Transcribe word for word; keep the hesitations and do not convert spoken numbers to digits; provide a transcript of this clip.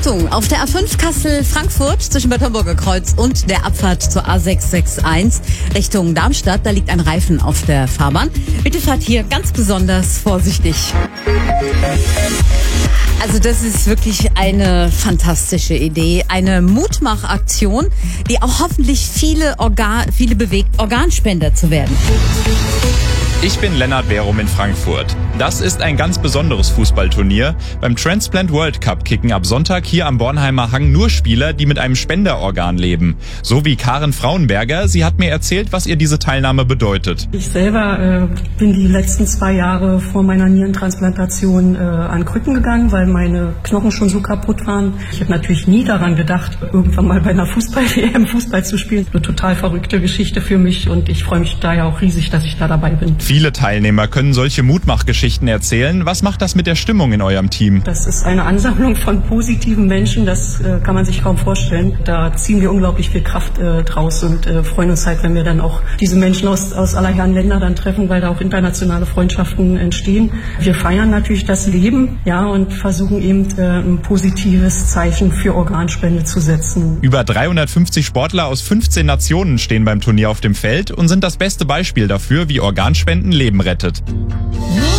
Achtung, auf der A fünf Kassel-Frankfurt zwischen Bad Homburger Kreuz und der Abfahrt zur A sechs sechs eins Richtung Darmstadt, da liegt ein Reifen auf der Fahrbahn. Bitte fahrt hier ganz besonders vorsichtig. Also das ist wirklich eine fantastische Idee, eine Mutmachaktion, die auch hoffentlich viele, Organ, viele bewegt, Organspender zu werden. Ich bin Lennart Verum in Frankfurt. Das ist ein ganz besonderes Fußballturnier. Beim Transplant World Cup kicken ab Sonntag hier am Bornheimer Hang nur Spieler, die mit einem Spenderorgan leben. So wie Karen Frauenberger. Sie hat mir erzählt, was ihr diese Teilnahme bedeutet. Ich selber äh, bin die letzten zwei Jahre vor meiner Nierentransplantation äh, an Krücken gegangen, weil meine Knochen schon so kaputt waren. Ich habe natürlich nie daran gedacht, irgendwann mal bei einer Fußball-W M Fußball zu spielen. Eine total verrückte Geschichte für mich und ich freue mich daher auch riesig, dass ich da dabei bin. Viele Teilnehmer können solche Mutmachgeschichten erzählen. Was macht das mit der Stimmung in eurem Team? Das ist eine Ansammlung von positiven Menschen, das äh, kann man sich kaum vorstellen. Da ziehen wir unglaublich viel Kraft äh, draus und äh, freuen uns halt, wenn wir dann auch diese Menschen aus, aus aller Herren Länder dann treffen, weil da auch internationale Freundschaften entstehen. Wir feiern natürlich das Leben, ja, und versuchen eben äh, ein positives Zeichen für Organspende zu setzen. Über dreihundertfünfzig Sportler aus fünfzehn Nationen stehen beim Turnier auf dem Feld und sind das beste Beispiel dafür, wie Organspenden Leben rettet.